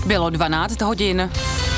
Bylo 12 hodin.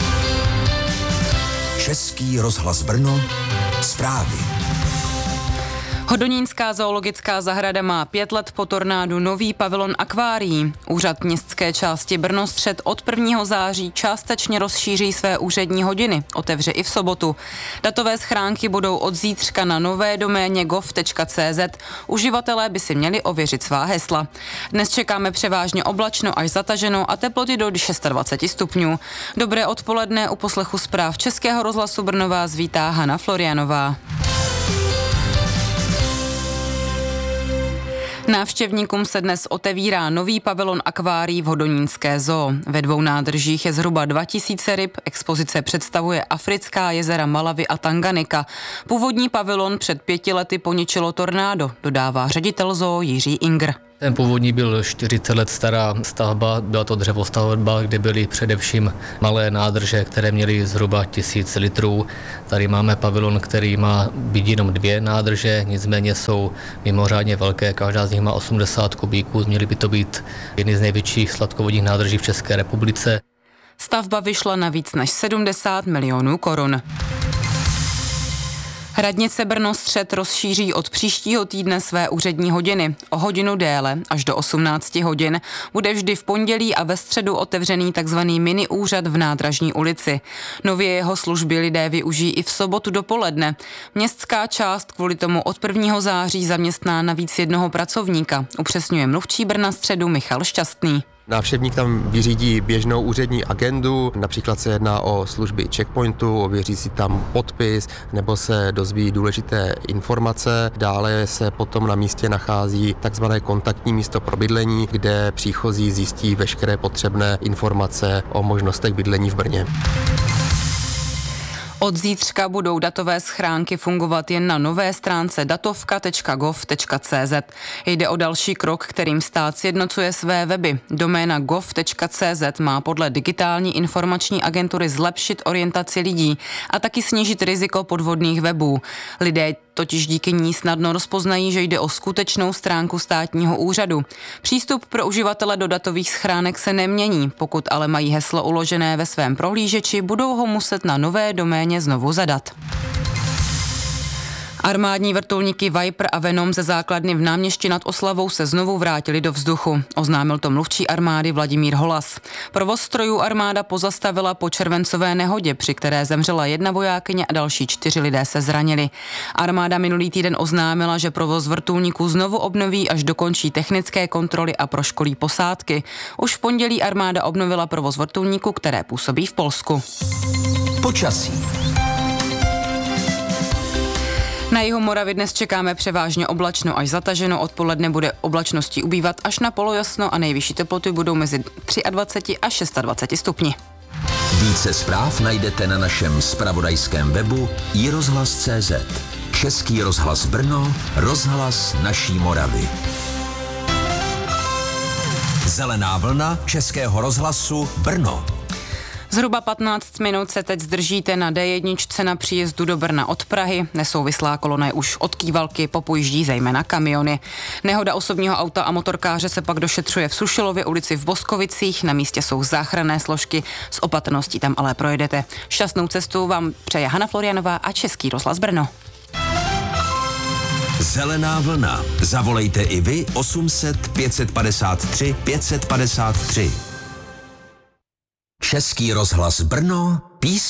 Český rozhlas Brno, zprávy. Hodonínská zoologická zahrada má 5 let po tornádu nový pavilon akvárií. Úřad městské části Brno-střed od 1. září částečně rozšíří své úřední hodiny. Otevře i v sobotu. Datové schránky budou od zítřka na nové doméně gov.cz. Uživatelé by si měli ověřit svá hesla. Dnes čekáme převážně oblačno až zataženo a teploty do 26 stupňů. Dobré odpoledne, u poslechu zpráv Českého rozhlasu Brno vás vítá Hana Florianová. Návštěvníkům se dnes otevírá nový pavilon akvárií v Hodonínské zoo. Ve 2 nádržích je zhruba 2000 ryb, expozice představuje africká jezera Malawi a Tanganyika. Původní pavilon před 5 lety poničilo tornádo, dodává ředitel zoo Jiří Ingr. Ten původní byl 40 let stará stavba, byla to dřevostavba, kde byly především malé nádrže, které měly zhruba 1000 litrů. Tady máme pavilon, který má být jenom 2 nádrže, nicméně jsou mimořádně velké, každá z nich má 80 kubíků, měly by to být jedny z největších sladkovodních nádrží v České republice. Stavba vyšla na víc než 70 milionů korun. Radnice Brno-střed rozšíří od příštího týdne své úřední hodiny. O hodinu déle, až do 18 hodin, bude vždy v pondělí a ve středu otevřený tzv. Mini úřad v Nádražní ulici. Nově jeho služby lidé využijí i v sobotu dopoledne. Městská část kvůli tomu od 1. září zaměstná navíc jednoho pracovníka, upřesňuje mluvčí Brna-středu Michal Šťastný. Návštěvník tam vyřídí běžnou úřední agendu, například se jedná o služby checkpointu, ověří si tam podpis nebo se dozví důležité informace. Dále se potom na místě nachází takzvané kontaktní místo pro bydlení, kde příchozí zjistí veškeré potřebné informace o možnostech bydlení v Brně. Od zítřka budou datové schránky fungovat jen na nové stránce datovka.gov.cz. Jde o další krok, kterým stát sjednocuje své weby. Doména gov.cz má podle Digitální informační agentury zlepšit orientaci lidí a taky snížit riziko podvodných webů. Lidé totiž díky ní snadno rozpoznají, že jde o skutečnou stránku státního úřadu. Přístup pro uživatele do datových schránek se nemění, pokud ale mají heslo uložené ve svém prohlížeči, budou ho muset na nové doméně znovu zadat. Armádní vrtulníky Viper a Venom ze základny v Náměšti nad Oslavou se znovu vrátili do vzduchu. Oznámil to mluvčí armády Vladimír Holas. Provoz strojů armáda pozastavila po červencové nehodě, při které zemřela 1 vojákyně a další 4 lidé se zranili. Armáda minulý týden oznámila, že provoz vrtulníků znovu obnoví, až dokončí technické kontroly a proškolí posádky. Už v pondělí armáda obnovila provoz vrtulníků, které působí v Polsku. Počasí. Na jihu Moravy dnes čekáme převážně oblačno až zataženo, odpoledne bude oblačností ubývat až na polojasno a nejvyšší teploty budou mezi 23 a 26 stupni. Více zpráv najdete na našem zpravodajském webu iRozhlas.cz. Český rozhlas Brno, rozhlas naší Moravy. Zelená vlna Českého rozhlasu Brno. Zhruba 15 minut se teď zdržíte na D1 na příjezdu do Brna od Prahy. Nesouvislá kolona je už od Kývalky, popojíždí zejména kamiony. Nehoda osobního auta a motorkáře se pak došetřuje v Sušilově ulici v Boskovicích. Na místě jsou záchranné složky, s opatrností tam ale projedete. Šťastnou cestu vám přeje Hana Florianová a Český rozhlas Brno. Zelená vlna. Zavolejte i vy 800 553 553. Český rozhlas Brno, písně.